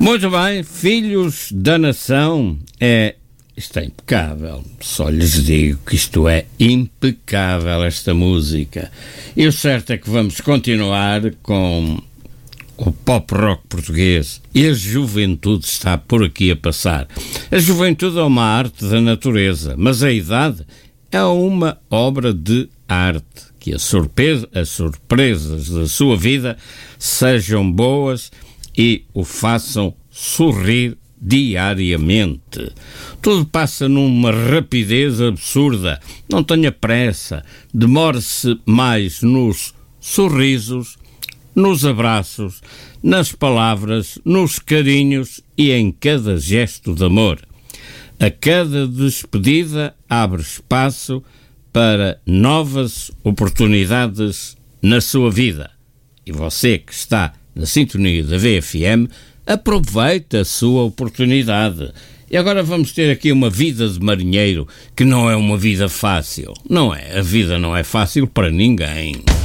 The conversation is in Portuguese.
Muito bem, Filhos da Nação, isto é impecável, só lhes digo que isto é impecável, esta música. E o certo é que vamos continuar com o pop rock português e a juventude está por aqui a passar. A juventude é uma arte da natureza, mas a idade é uma obra de arte. Que as surpresas da sua vida sejam boas e o façam sorrir diariamente. Tudo passa numa rapidez absurda. Não tenha pressa. Demore-se mais nos sorrisos, nos abraços, nas palavras, nos carinhos e em cada gesto de amor. A cada despedida abre espaço para novas oportunidades na sua vida. E você que está na sintonia da VFM, aproveita a sua oportunidade. E agora vamos ter aqui uma vida de marinheiro que não é uma vida fácil. Não é, a vida não é fácil para ninguém.